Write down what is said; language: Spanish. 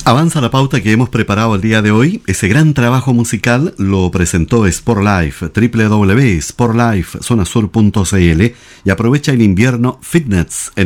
Avanza la pauta que hemos preparado el día de hoy. Ese gran trabajo musical lo presentó Sportlife, www.sportlifezonasur.cl, y aprovecha el invierno Fitness en